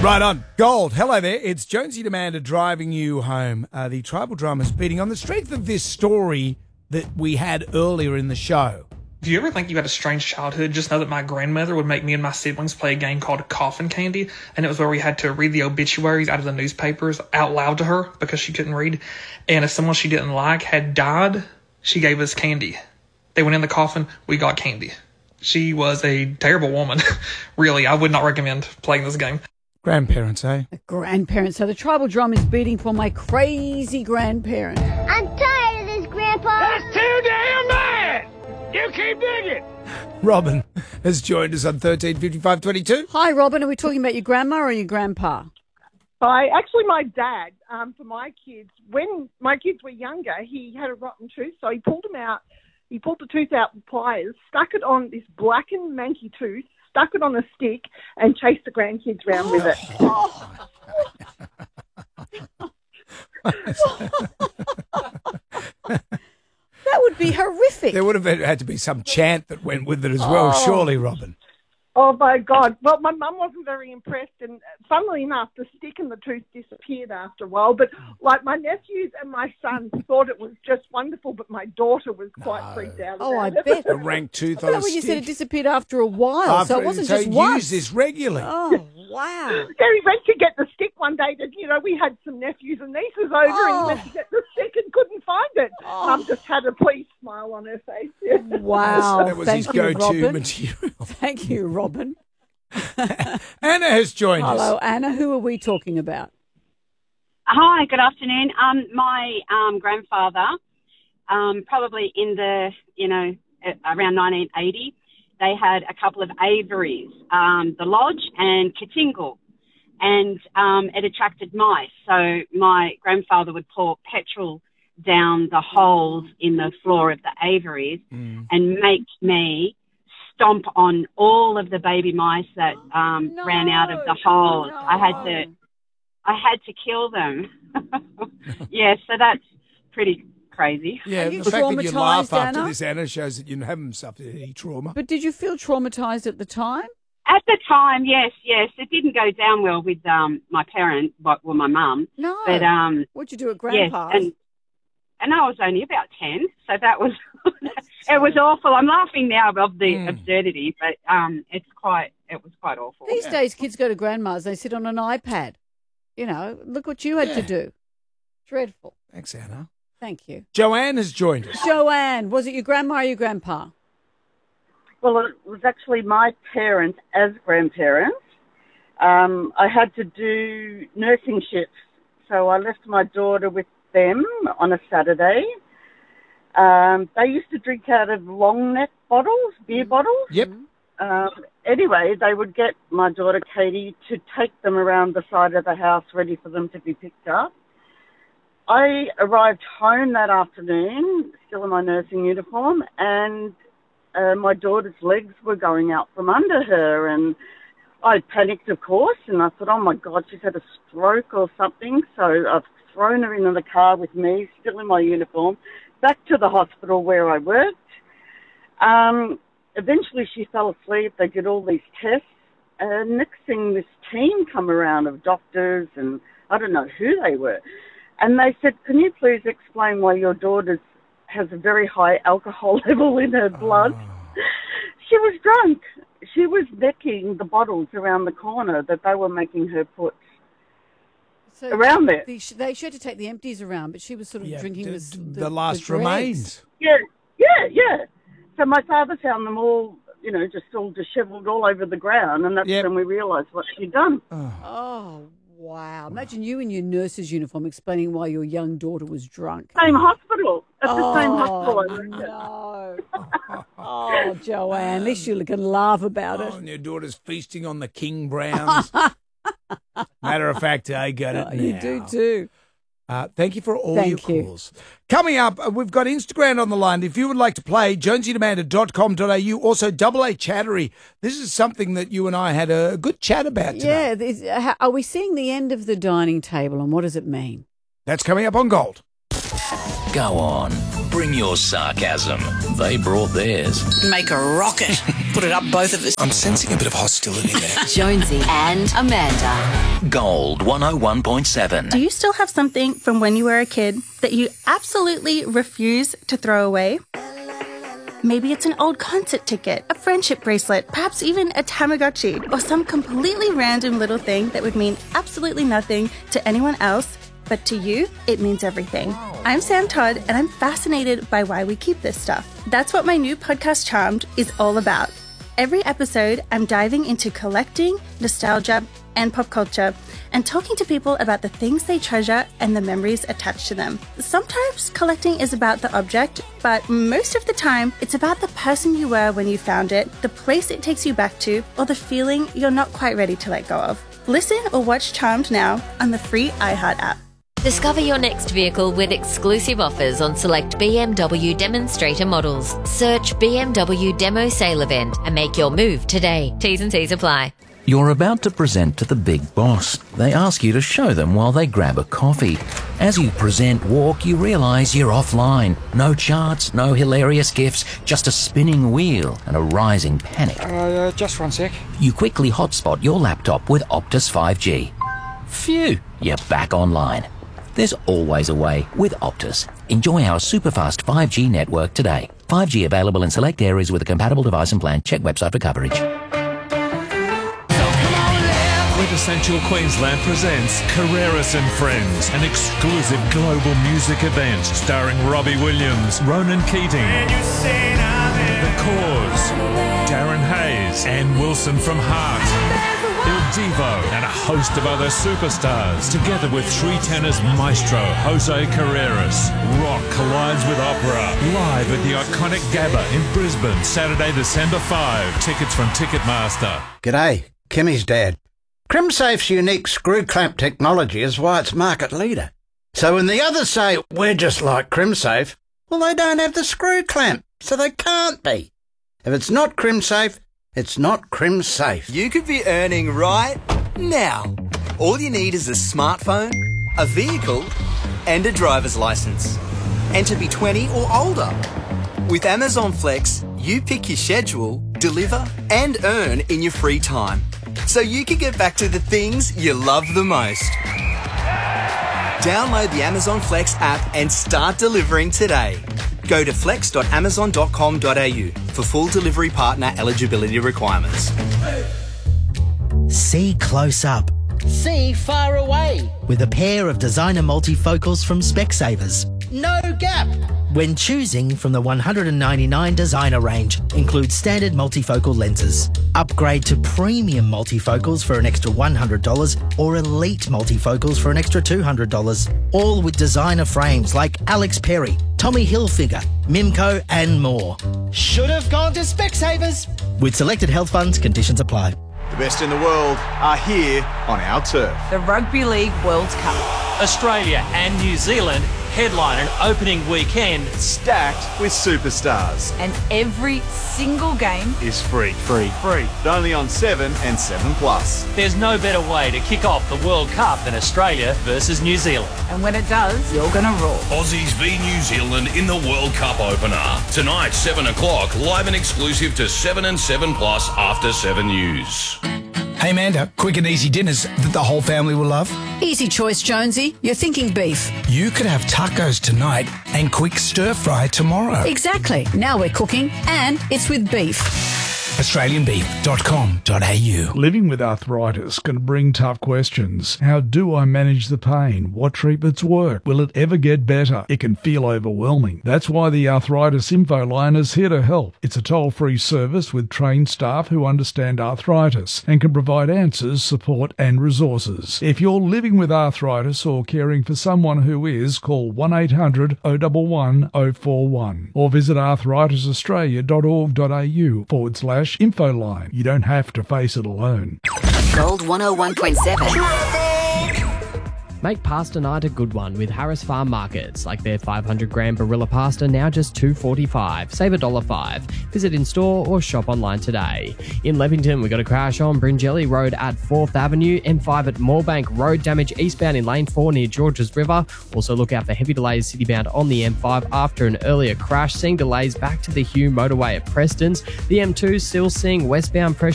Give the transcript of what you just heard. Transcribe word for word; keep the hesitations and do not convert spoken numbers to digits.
Right on. Gold. Hello there. It's Jonesy Demander driving you home. Uh, the tribal drummer's beating on the strength of this story that we had earlier in the show. If you ever think you had a strange childhood, just know that my grandmother would make me and my siblings play a game called Coffin Candy, and it was where we had to read the obituaries out of the newspapers out loud to her because she couldn't read. And if someone she didn't like had died, she gave us candy. They went in the coffin, we got candy. She was a terrible woman. Really, I would not recommend playing this game. Grandparents, eh? The grandparents. So the tribal drum is beating for my crazy grandparent. I'm tired of this, Grandpa. That's too damn bad. You keep digging. Robin has joined us on thirteen fifty-five twenty-two. Hi, Robin. Are we talking about your grandma or your grandpa? Hi, actually my dad, um, for my kids, when my kids were younger, he had a rotten tooth, so he pulled them out, he pulled the tooth out with pliers, stuck it on this blackened manky tooth, stuck it on a stick, and chased the grandkids around with it. That would be horrific. There would have had to be some chant that went with it as well, Oh. surely, Robin. Oh, my God. Well, my mum wasn't very impressed, and funnily enough, the stick and the tooth disappeared after a while. But, like, my nephews and my son thought it was just wonderful, but my daughto was quite No. freaked out Oh, I about it. bet. A rank tooth I on thought a when you stick. said it disappeared after a while, so it After- wasn't so just he once. used this regularly. Oh, wow. So he went to get the stick one day. That you know, we had some nephews and nieces over, Oh. and he went to get the stick and couldn't find it. Oh. Mum just had a pleased smile on her face. Yeah. Wow. That was Thank his you, go-to Robin. material. Thank you, Robin. Anna has joined us. Hello, Anna. Who are we talking about? Hi, good afternoon. Um, my um, grandfather, um, probably in the, you know, a- around nineteen eighty, they had a couple of aviaries, um, the Lodge and Katingle, and um, it attracted mice. So my grandfather would pour petrol down the holes in the floor of the aviaries Mm. and make me stomp on all of the baby mice that um, No, ran out of the holes. no. I had to, I had to kill them. Yeah, so that's pretty crazy. Yeah, Are you the fact that you laugh traumatised, after Anna? this, Anna, shows that you haven't suffered any trauma. But did you feel traumatized at the time? At the time, yes, yes, it didn't go down well with um, my parent, well, my mum. No. But um, What'd you do at yes, Grandpa's? and and I was only about ten, so that was it was awful. I'm laughing now of the Mm. absurdity, but um, it's quite it was quite awful. These days, kids go to Grandma's, they sit on an iPad. You know, look what you had to Yeah. do. Dreadful. Thanks, Anna. Thank you. Joanne has joined us. Joanne, was it your grandma or your grandpa? Well, it was actually my parents as grandparents. Um, I had to do nursing shifts, so I left my daughter with them on a Saturday. Um, they used to drink out of long neck bottles, beer bottles. Yep. Um, anyway, they would get my daughter Katie to take them around the side of the house ready for them to be picked up. I arrived home that afternoon, still in my nursing uniform, and uh, my daughter's legs were going out from under her, and I panicked, of course, and I thought, oh my God, she's had a stroke or something. So I've thrown her into the car with me, still in my uniform, back to the hospital where I worked. Um, eventually she fell asleep. They did all these tests. And next thing, this team come around of doctors, and I don't know who they were. And they said, can you please explain why your daughter has a very high alcohol level in her blood? Oh. She was drunk. She was necking the bottles around the corner that they were making her put So around there. The, they showed to take the empties around, but she was sort of Yeah, drinking d- this, d- the, the last dregs. remains. Yeah, yeah, yeah. So my father found them all, you know, just all dishevelled all over the ground, and that's Yep. when we realised what she'd done. Oh, wow. Imagine you in your nurse's uniform explaining why your young daughter was drunk. Same hospital. At the oh, same hospital. I worked at. no. Oh, Joanne, at least you can laugh about Oh, it. and your daughter's feasting on the King Browns. Matter of fact, I got it Oh, now. you do too. Uh, thank you for all Thank your you. calls. Coming up, uh, we've got Instagram on the line. If you would like to play, jonesy demander dot com dot a u. Also, Double A Chattery. This is something that you and I had a good chat about today. Yeah, this- uh, how- are we seeing the end of the dining table, and what does it mean? That's coming up on Gold. Go on, Bring your sarcasm. They brought theirs. Make a rocket. Put it up both of us. I'm sensing a bit of hostility there. Jonesy and Amanda. Gold one oh one point seven. Do you still have something from when you were a kid that you absolutely refuse to throw away? Maybe it's an old concert ticket, a friendship bracelet, perhaps even a Tamagotchi, or some completely random little thing that would mean absolutely nothing to anyone else, but to you, it means everything. I'm Sam Todd, and I'm fascinated by why we keep this stuff. That's what my new podcast, Charmed, is all about. Every episode, I'm diving into collecting, nostalgia, and pop culture, and talking to people about the things they treasure and the memories attached to them. Sometimes collecting is about the object, but most of the time, it's about the person you were when you found it, the place it takes you back to, or the feeling you're not quite ready to let go of. Listen or watch Charmed now on the free iHeart app. Discover your next vehicle with exclusive offers on select B M W demonstrator models. Search B M W Demo Sale Event and make your move today. T's and C's apply. You're about to present to the big boss. They ask you to show them while they grab a coffee. As you present walk, you realise you're offline. No charts, no hilarious gifs, just a spinning wheel and a rising panic. Uh, uh, just one sec. You quickly hotspot your laptop with Optus five G. Phew, you're back online. There's always a way with Optus. Enjoy our superfast five G network today. five G available in select areas with a compatible device and plan. Check website for coverage. Quintessential Queensland presents Carreras and Friends, an exclusive global music event starring Robbie Williams, Ronan Keating, The Cause, Darren Hayes, Ann Wilson from Heart, Il Divo, and a host of other superstars, together with three tenors maestro Jose Carreras. Rock collides with opera, live at the iconic Gabba in Brisbane, Saturday, December fifth. Tickets from Ticketmaster. G'day, Kimmy's dad. CrimSafe's unique screw clamp technology is why it's market leader. So when the others say, we're just like CrimSafe, well, they don't have the screw clamp, so they can't be. If it's not CrimSafe, it's not CrimSafe. You could be earning right now. All you need is a smartphone, a vehicle, and a driver's license. And to be twenty or older. With Amazon Flex, you pick your schedule, deliver, and earn in your free time. So you can get back to the things you love the most. Download the Amazon Flex app and start delivering today. Go to flex dot amazon dot com dot a u for full delivery partner eligibility requirements. See close up. See far away. With a pair of designer multifocals from Specsavers. No gap. When choosing from the one hundred ninety-nine designer range, includes standard multifocal lenses. Upgrade to premium multifocals for an extra one hundred dollars or elite multifocals for an extra two hundred dollars. All with designer frames like Alex Perry, Tommy Hilfiger, Mimco and more. Should have gone to Specsavers. With selected health funds, conditions apply. The best in the world are here on our turf. The Rugby League World Cup. Australia and New Zealand headline an opening weekend stacked with superstars. And every single game is free. Free. Free. But only on seven and seven plus. There's no better way to kick off the World Cup than Australia versus New Zealand. And when it does, you're going to roar. Aussies v New Zealand in the World Cup opener. Tonight, seven o'clock, live and exclusive to seven and seven plus after seven News. Hey Amanda, quick and easy dinners that the whole family will love? Easy choice, Jonesy. You're thinking beef. You could have tacos tonight and quick stir fry tomorrow. Exactly. Now we're cooking and it's with beef. Australian beef dot com dot a u. Living with arthritis can bring tough questions. How do I manage the pain? What treatments work? Will it ever get better? It can feel overwhelming. That's why the Arthritis Info Line is here to help. It's a toll-free service with trained staff who understand arthritis and can provide answers, support and resources. If you're living with arthritis or caring for someone who is, call one eight hundred oh one one oh four one or visit arthritis australia dot org dot a u forward slash info line. You don't have to face it alone. Gold one oh one point seven. Make pasta night a good one with Harris Farm Markets, like their five hundred gram Barilla pasta now just two dollars forty-five. Save a dollar five. Visit in store or shop online today. In Leppington, we got a crash on Bringelly Road at fourth Avenue, M five at Moorebank Road, damage eastbound in lane four near Georges River. Also look out for heavy delays citybound on the M five after an earlier crash, seeing delays back to the Hugh motorway at Preston's. The M two still seeing westbound pressure